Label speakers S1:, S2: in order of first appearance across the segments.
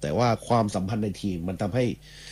S1: แต่ว่าความสัมพันธ์ในทีมมันทำให้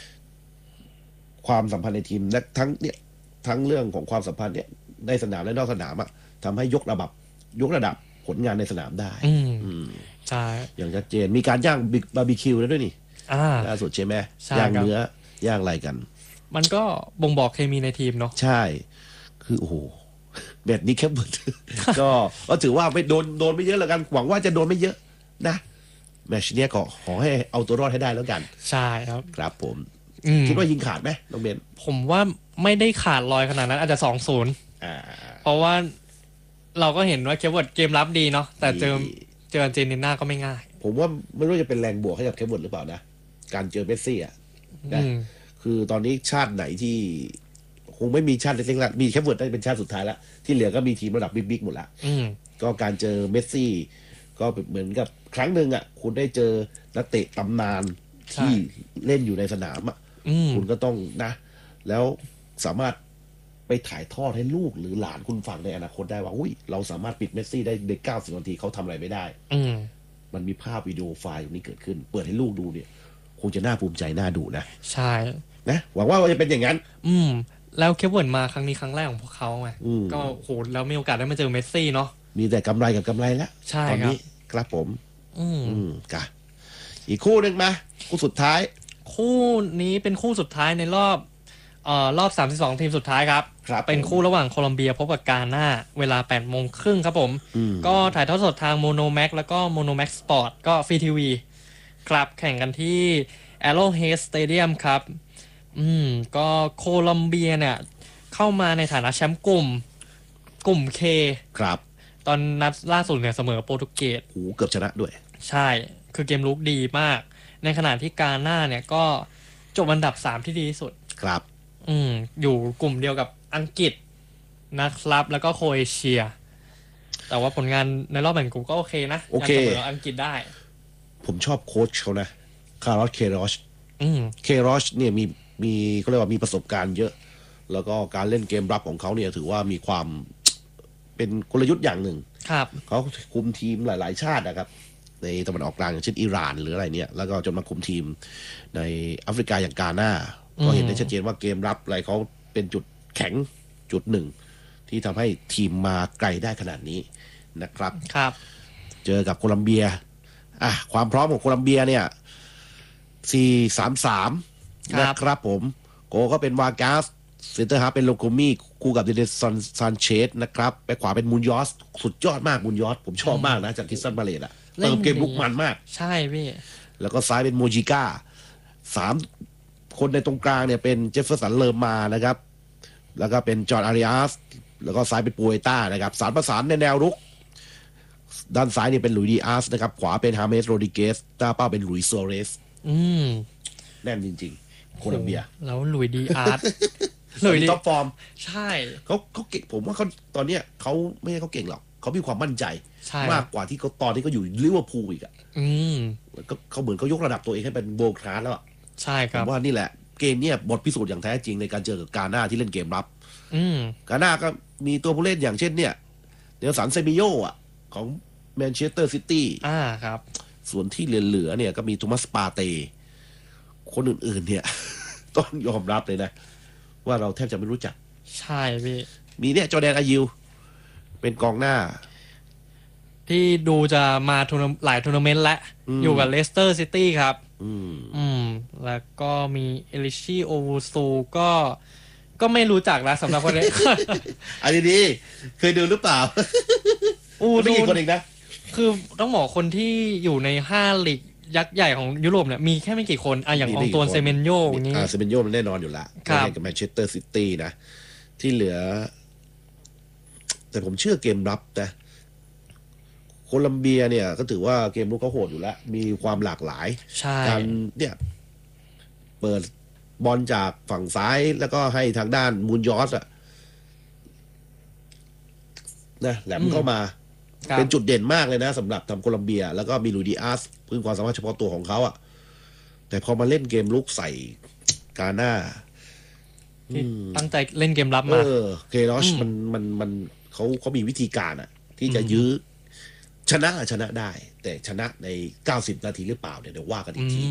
S1: ความสัมพันธ์ในทีมและทั้งเรื่องของความสัมพันธ์เนี่ยในสนามและนอกสนามอะทำให้ยกระดับผลงานในสนามได้
S2: ใช่
S1: อย่างชัดเจนมีการย่างบาร์บีคิวแล้วด้วยนี่ล่าสุดใช่ไหมย่างเนื้อย่างอะไรกัน
S2: มันก็บ่งบอกเคมีในทีมเนาะ
S1: ใช่คือโอ้โหแบบนี้แค่เบิดก็ถือว่าไม่โดนไม่เยอะแล้วกันหวังว่าจะโดนไม่เยอะนะแมตช์นี้ก็ขอให้เอาตัวรอดให้ได้แล้วกัน
S2: ใช่ครับ
S1: ครับผมคิดว่ายิงขาดไหมน้องเบน
S2: ผมว่าไม่ได้ขาดลอยขนาดนั้นอาจจะ2-0เพราะว่าเราก็เห็นว่าเคปเวิร์ดเกมรับดีเนาะแต่เจออาร์เจนตินาก็ไม่ง่าย
S1: ผมว่าไม่รู้จะเป็นแรงบวกให้กับเคปเวิร์ดหรือเปล่านะการเจอเมสซี่อ่ะนะคือตอนนี้ชาติไหนที่คงไม่มีชาติเล็กๆละมีเคปเวิร์ดได้เป็นชาติสุดท้ายแล้วที่เหลือก็มีทีมระดับบิ๊กๆหมดละก็การเจอเมสซี่ก็เหมือนกับครั้งหนึ่งอ่ะคุณได้เจอนักเตะตำนานที่เล่นอยู่ในสนามอ่ะคุณก็ต้องนะแล้วสามารถไปถ่ายทอดให้ลูกหรือหลานคุณฟังในอนาคตได้ว่าอุ้ยเราสามารถปิดเมสซี่ได้ใน90 นาทีเขาทำอะไรไม่ได้มันมีภาพวิดีโอไฟล์นี้เกิดขึ้นเปิดให้ลูกดูเนี่ยคงจะน่าภูมิใจน่าดูนะ
S2: ใช่
S1: นะหวังว่าจะเป็นอย่างนั้น
S2: แล้วเคปเวิร์ดมาครั้งนี้ครั้งแรกของพวกเขาไงก็โหแล้วมีโอกาสได้มาเจอเมสซี่เนาะ
S1: มีแต่กำไรกับกำไรแล้ว
S2: ตอนนี้
S1: ครับผมกะอีกคู่หนึ่งมาคู่สุดท้าย
S2: คู่นี้เป็นคู่สุดท้ายในรอบ32ทีมสุดท้ายครับเป็นคู่ระหว่างโคลอมเบียพบกับกาน่าเวลา 8:30 นครับผมก็ถ่ายทอดสดทางโมโนแม็กแล้วก็โมโนแม็กสปอร์ตก็ฟรีทีวีครับแข่งกันที่ Arrowhead Stadium ครับก็โคลอมเบียเนี่ยเข้ามาในฐานะแชมป์กลุ่ม K
S1: ครับ
S2: ตอนนัดล่าสุดเนี่ยเสมอโปรตุเกส
S1: โอ้เกือบชนะด้วย
S2: ใช่คือเกมลุกดีมากในขณะที่กาน่าเนี่ยก็จบอันดับ3ที่ดีที่สุด
S1: ครับ
S2: อยู่กลุ่มเดียวกับอังกฤษนะครับแล้วก็โครเอเชียแต่ว่าผลงานในรอบแบ่งกลุ่มก็โอเคนะ
S1: ยังเส
S2: มออังกฤษได้
S1: ผมชอบโค้ชเขานะคาร์ลอสเคโรชเนี่ยมีเขาเรียกว่ามีประสบการณ์เยอะแล้วก็การเล่นเกมรับของเขาเนี่ยถือว่ามีความเป็นกลยุทธ์อย่างหนึ่งเขาคุมทีมหลายๆชาตินะครับในตะวันออกกลางอย่างเช่นอิหร่านหรืออะไรเนี่ยแล้วก็จนมาคุมทีมในแอฟริกาอย่างกาน่าก็เห็นได้ชัดเจนว่าเกมรับอะไรเขาเป็นจุดแข็งจุดหนึ่งที่ทำให้ทีมมาไกลได้ขนาดนี้นะครับเจอกับโคลัมเบียความพร้อมของโคลัมเบียเนี่ย4-3-3นะครับผมโกก็เป็นวากาสเซนเตอร์ฮาร์เป็นโลโกมี่คู่กับเดเดซอนซานเชสนะครับไปขวาเป็นมูนยอสสุดยอดมากมูนยอสผมชอบมากนะจากคิสซันบาเลตอะเติมเกมลุกมันมาก
S2: ใช่พี่
S1: แล้วก็ซ้ายเป็นโมจิก้า3คนในตรงกลางเนี่ยเป็นเจฟเฟอร์สันเลอร์มานะครับแล้วก็เป็นจอร์จอาริอัสแล้วก็ซ้ายเป็นปูเอต้านะครับสารประสานในแนวรุกด้านซ้ายเนี่ยเป็นหลุยส์ดีอาร์สนะครับขวาเป็นฮาเมสโรดิเกสหน้าเป้าเป็นหลุยส์ซัวเรสแน่นจริงๆโคลัมเบีย
S2: แล้วหลุยส์ดีอาร์ส
S1: หลุยส์ท็อปฟอร์ม
S2: ใช่
S1: เขาเก่งผมว่าเขาตอนเนี้ยเขาไม่ใช่เขาเก่งหรอกเขามีความมั่นใจมากกว่าที่เขาตอนที่เขาอยู่ลิเวอร์พูลอีกก็เขาเหมือนเขายกระดับตัวเองให้เป็นโบว์คลาสแล้ว
S2: ใช่ครับ
S1: ว่านี่แหละเกมเนี่ยบทพิสูจน์อย่างแท้จริงในการเจอกับกาน่าที่เล่นเกมรับกาน่าก็มีตัวผู้เล่นอย่างเช่นเนี่ยเดลสันเซมิโยของแมนเชสเตอร์ซิตี้
S2: ครับ
S1: ส่วนที่เหลือเนี่ยก็มีโทมัสปาเตคนอื่นๆเนี่ยต้องยอมรับเลยนะว่าเราแทบจะไม่รู้จัก
S2: ใช่พี่
S1: มีเนี่ยจอร์แดนอายิวเป็นกองหน้า
S2: ที่ดูจะมาหลายทัวร์นาเมนต์และอยู่กับเลสเตอร์ซิตี้ครับแล้วก็มีเอลิชีโอวูซูก็ไม่รู้จักนะสำหรับคนนี้
S1: อันนี้เคยดูหรือเปล่าไม่กี่คนเองนะ
S2: คือต้องบอกคนที่อยู่ใน5ลีกยักษ์ใหญ่ของยุโรปเนี่ยมีแค่ไม่กี่คนอย่างอองตวนเซเมนโยนี่
S1: เซเมนโยมันแน่นอนอยู่ละกับแมนเชสเตอร์ซิตี้นะที่เหลือแต่ผมเชื่อเกมรับนะโคลัมเบียเนี่ยก็ถือว่าเกมรุกเขาโหดอยู่แล้วมีความหลากหลายการเนี่ยเปิดบอลจากฝั่งซ้ายแล้วก็ให้ทางด้านมูนยอสนะแหลมเข้ามาเป็นจุดเด่นมากเลยนะสำหรับทำโคลัมเบียแล้วก็มีลุยดีอาร์สพึ่งความสามารถเฉพาะตัวของเขาแต่พอมาเล่นเกมลุกใส่กาน่า
S2: ตั้งใจเล่นเกมรับมา
S1: เคโรชมันเขามีวิธีการที่จะยื้อชนะได้แต่ชนะใน90 นาทีหรือเปล่าเดี๋ยวว่ากันอีกที